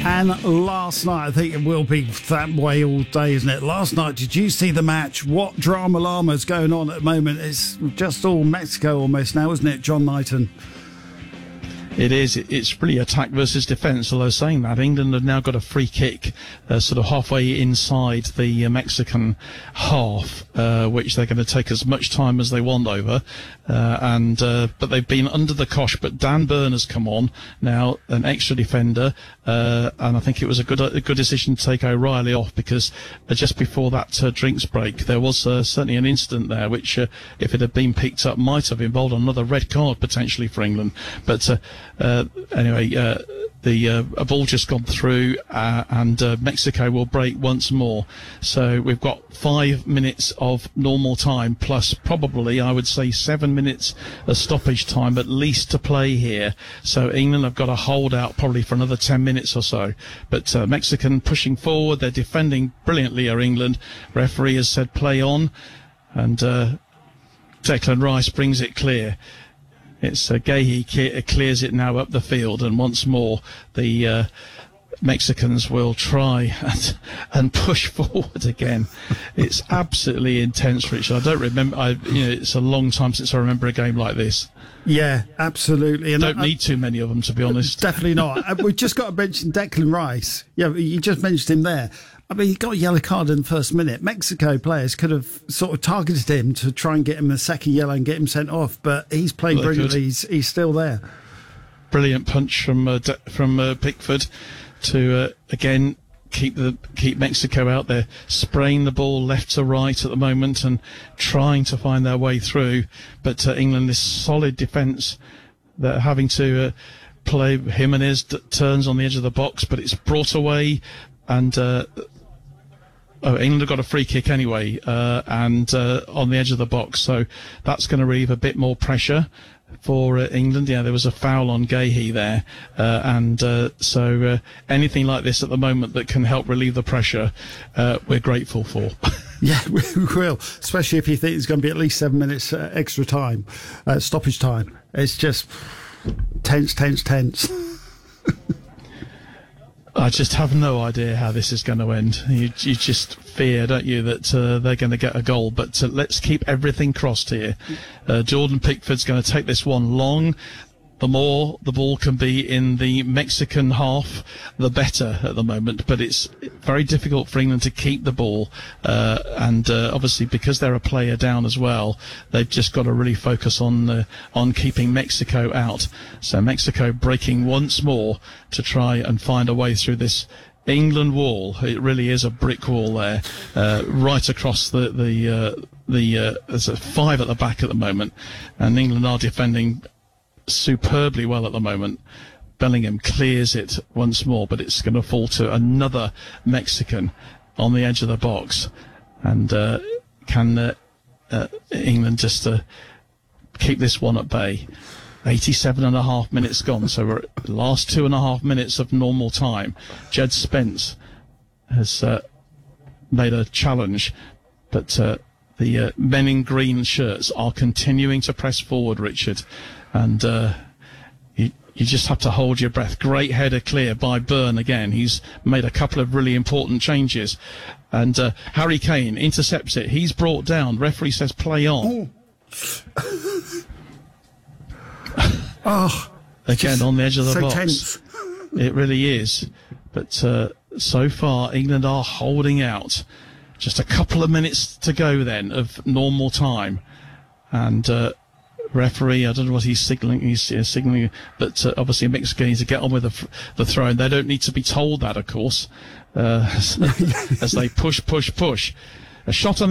And last night, I think it will be that way all day, isn't it? Last night, did you see the match? What drama llama is going on at the moment? It's just all Mexico almost now, isn't it, John Knighton? It is. It's really attack versus defence. Although saying that, England have now got a free kick sort of halfway inside the Mexican half, which they're going to take as much time as they want over. But they've been under the cosh. But Dan Burn has come on now, an extra defender, and I think it was a good decision to take O'Reilly off, because just before that drinks break, there was certainly an incident there which, if it had been picked up, might have involved another red card potentially for England. But anyway, a ball just gone through, and Mexico will break once more. So we've got 5 minutes of normal time, plus probably, I would say, 7 minutes of stoppage time at least to play here. So England have got to hold out probably for another 10 minutes or so. But Mexican pushing forward, they're defending brilliantly, are England. Referee has said play on, and Declan Rice brings it clear. It's Gahey clears it now up the field, and once more the Mexicans will try and push forward again. It's absolutely intense, Richard. I don't remember. It's a long time since I remember a game like this. Yeah, absolutely. And don't need too many of them, to be honest. Definitely not. We've just got to mention Declan Rice. Yeah, you just mentioned him there. I mean, he got a yellow card in the first minute. Mexico players could have sort of targeted him to try and get him a second yellow and get him sent off, but he's playing brilliantly. He's still there. Brilliant punch from Pickford to again keep Mexico out there, spraying the ball left to right at the moment and trying to find their way through. But England, this solid defence, they're having to play. Jimenez turns on the edge of the box, but it's brought away. And England have got a free kick anyway, and on the edge of the box, so that's going to relieve a bit more pressure for England. Yeah, there was a foul on Gahey there, so anything like this at the moment that can help relieve the pressure, we're grateful for. Yeah, we will, especially if you think it's going to be at least 7 minutes extra time, stoppage time. It's just tense. I just have no idea how this is going to end. You just fear, don't you, that they're going to get a goal. But let's keep everything crossed here. Jordan Pickford's going to take this one long. The more the ball can be in the Mexican half, the better at the moment. But it's very difficult for England to keep the ball. And obviously, because they're a player down as well, they've just got to really focus on keeping Mexico out. So Mexico breaking once more to try and find a way through this England wall. It really is a brick wall there, right across there's a 5 at the back at the moment. And England are defending superbly well at the moment. Bellingham clears it once more, but it's going to fall to another Mexican on the edge of the box. And can England just keep this one at bay? 87.5 minutes gone, so we're at the last 2.5 minutes of normal time. Jed Spence has made a challenge, but the men in green shirts are continuing to press forward, Richard. And you just have to hold your breath. Great header clear by Byrne again. He's made a couple of really important changes. And Harry Kane intercepts it. He's brought down. Referee says play on. Again, on the edge of the box. Tense. It really is. But so far, England are holding out. Just a couple of minutes to go then of normal time. And referee, I don't know what he's signalling. He's signalling, but obviously Mexico needs to get on with the throw, and they don't need to be told that, of course, as they push. A shot on